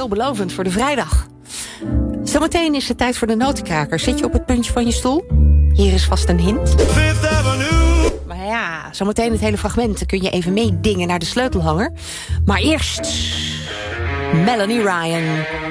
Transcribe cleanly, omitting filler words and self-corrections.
veelbelovend voor de vrijdag. Zometeen is het tijd voor de notenkraker. Zit je op het puntje van je stoel? Hier is vast een hint. Maar ja, zometeen het hele fragment. Dan kun je even meedingen naar de sleutelhanger. Maar eerst Melanie Ryan.